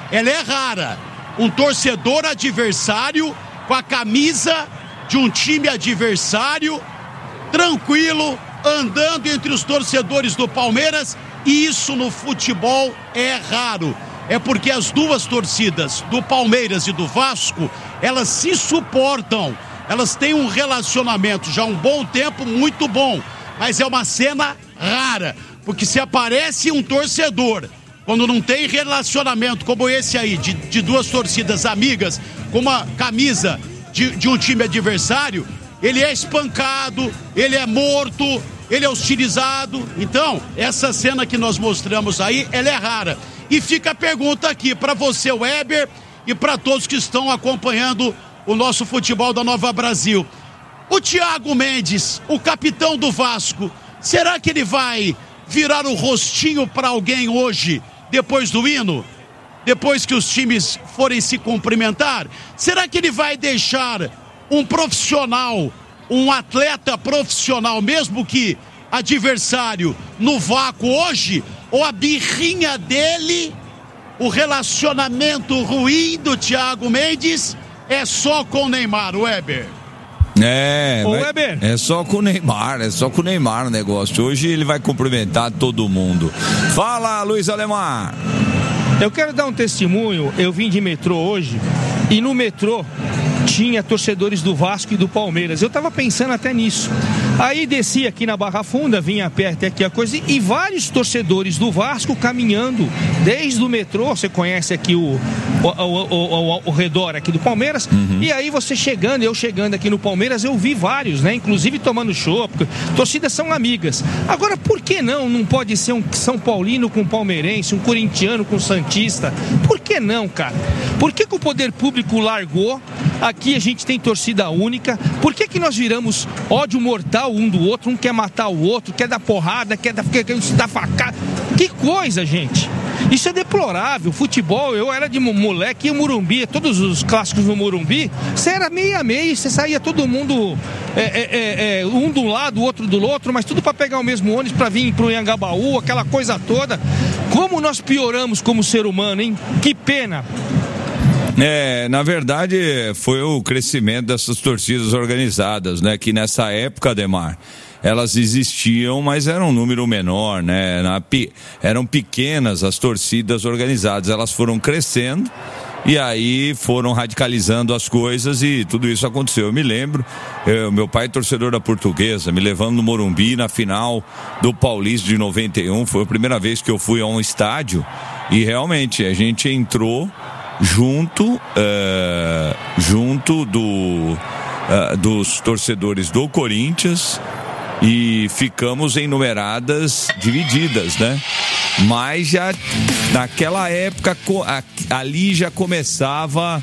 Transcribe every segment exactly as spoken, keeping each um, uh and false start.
ela é rara. Um torcedor adversário com a camisa de um time adversário, tranquilo, andando entre os torcedores do Palmeiras, e isso no futebol é raro. É porque as duas torcidas, do Palmeiras e do Vasco, elas se suportam, elas têm um relacionamento já há um bom tempo muito bom, mas é uma cena rara, porque se aparece um torcedor, quando não tem relacionamento como esse aí, de, de duas torcidas amigas, com uma camisa de, de um time adversário, ele é espancado, ele é morto, ele é hostilizado. Então, essa cena que nós mostramos aí, ela é rara. E fica a pergunta aqui para você, Weber, e para todos que estão acompanhando o nosso futebol da Nova Brasil. O Thiago Mendes, o capitão do Vasco, será que ele vai virar o rostinho para alguém hoje, depois do hino? Depois que os times forem se cumprimentar? Será que ele vai deixar um profissional, um atleta profissional, mesmo que adversário, no vácuo hoje? Ou a birrinha dele, o relacionamento ruim do Thiago Mendes é só com o Neymar, Weber? É, Ô, vai, Weber. é só com o Neymar, é só com o Neymar o negócio. Hoje ele vai cumprimentar todo mundo. Fala, Luiz Alemar. Eu quero dar um testemunho. Eu vim de metrô hoje e no metrô tinha torcedores do Vasco e do Palmeiras. Eu tava pensando até nisso. Aí desci aqui na Barra Funda, vim a pé até aqui a coisa, e vários torcedores do Vasco caminhando desde o metrô. Você conhece aqui o, o, o, o, o redor aqui do Palmeiras, uhum. E aí você chegando, eu chegando aqui no Palmeiras, eu vi vários, né? Inclusive tomando chopp. Torcidas são amigas. Agora, por que não? Não pode ser um São Paulino com palmeirense, um corintiano com santista? Por que não, cara? Por que que o poder público largou? Aqui a gente tem torcida única. Por que que nós viramos ódio mortal um do outro? Um quer matar o outro, quer dar porrada, quer dar, quer, quer dar facada. Que coisa, gente. Isso é deplorável. Futebol, eu era de moleque, ia Morumbi, todos os clássicos no Morumbi, você era meia meia, você saía todo mundo é, é, é, um de um lado, o outro do outro, mas tudo para pegar o mesmo ônibus para vir pro Anhangabaú, aquela coisa toda. Como nós pioramos como ser humano, hein? Que pena. É, na verdade, foi o crescimento dessas torcidas organizadas, né? Que nessa época, Ademar, elas existiam, mas era um número menor, né? Na, eram pequenas as torcidas organizadas, elas foram crescendo e aí foram radicalizando as coisas e tudo isso aconteceu. Eu me lembro, eu, meu pai é torcedor da Portuguesa, me levando no Morumbi na final do Paulista de noventa e um, foi a primeira vez que eu fui a um estádio e realmente a gente entrou junto uh, junto do, uh, dos torcedores do Corinthians e ficamos em numeradas divididas, né? Mas já naquela época ali já começava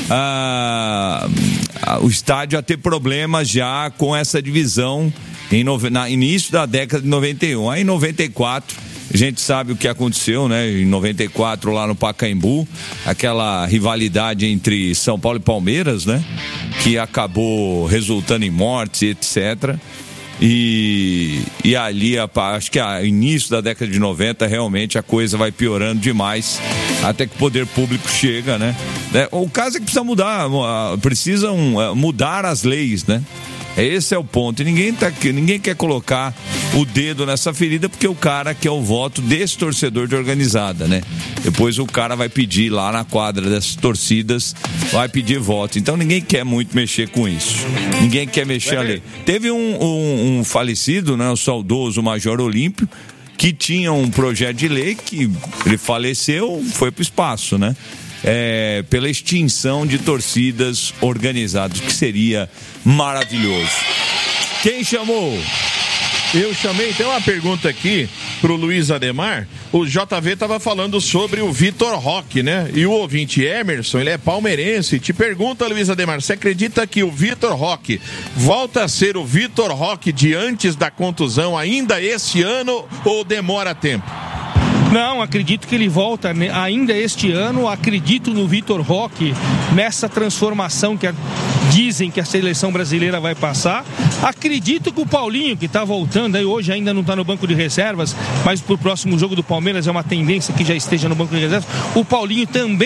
uh, uh, o estádio a ter problemas já com essa divisão em no, na início da década de noventa e um. Aí em noventa e quatro a gente sabe o que aconteceu, né? Em noventa e quatro lá no Pacaembu, aquela rivalidade entre São Paulo e Palmeiras, né? Que acabou resultando em mortes, etcétera. E, e ali, acho que a início da década de noventa, realmente a coisa vai piorando demais, até que o poder público chega, né? O caso é que precisa mudar, precisam mudar as leis, né? Esse é o ponto. E ninguém, tá, ninguém quer colocar o dedo nessa ferida porque o cara quer o voto desse torcedor de organizada, né? Depois o cara vai pedir lá na quadra dessas torcidas, vai pedir voto. Então ninguém quer muito mexer com isso. Ninguém quer mexer a lei. Teve um, um, um falecido, né? O saudoso Major Olímpio, que tinha um projeto de lei que ele faleceu, foi pro espaço, né? É, pela extinção de torcidas organizadas, que seria maravilhoso. Quem chamou? Eu chamei, tem uma pergunta aqui pro Luiz Ademar. O J V estava falando sobre o Vitor Roque, né? E o ouvinte Emerson, ele é palmeirense. Te pergunta, Luiz Ademar, você acredita que o Vitor Roque volta a ser o Vitor Roque de antes da contusão ainda esse ano ou demora tempo? Não, acredito que ele volta ainda este ano. Acredito no Vitor Roque, nessa transformação que a, dizem que a seleção brasileira vai passar. Acredito que o Paulinho, que está voltando aí hoje, ainda não está no banco de reservas, mas para o próximo jogo do Palmeiras é uma tendência que já esteja no banco de reservas. O Paulinho também